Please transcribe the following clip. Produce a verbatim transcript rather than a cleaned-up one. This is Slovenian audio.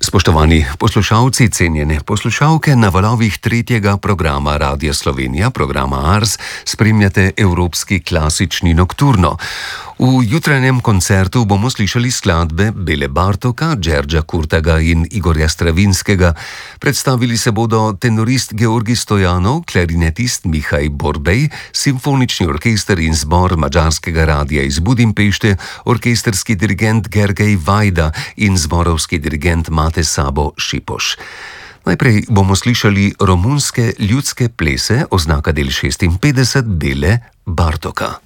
Spoštovani poslušalci, cenjene poslušalke, na valovih tretjega programa Radia Slovenija, programa Ars, spremljate Evropski klasični nokturno. V jutranjem koncertu bomo slišali skladbe Bele Bartoka, Đerđa Kurtaga in Igorja Stravinskega. Predstavili se bodo tenorist Georgi Stojanov, klarinetist Mihaj Borbej, simfonični orkester in zbor Madžarskega radia iz Budimpešte, orkesterski dirigent Gergely Vajda in zborovski dirigent Mate Sabo Šipoš. Najprej bomo slišali romunske ljudske plese, oznaka del šestinpetdeset Bele Bartoka.